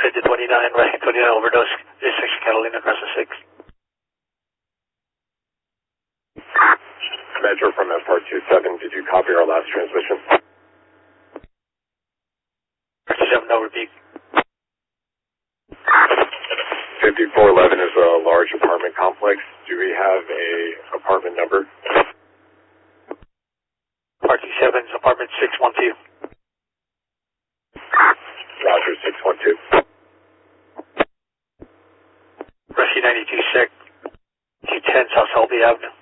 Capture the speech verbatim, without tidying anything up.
fifty twenty-nine, right, twenty-nine overdose, six Catalina across the six. Metro from F R two seven, did you copy our last transmission? R two seven, no repeat. fifty-four eleven is a large apartment complex. Do we have a apartment number? R two seven's apartment six one two. Roger, six one two. Rescue ninety-two sec, two ten South Selby Avenue.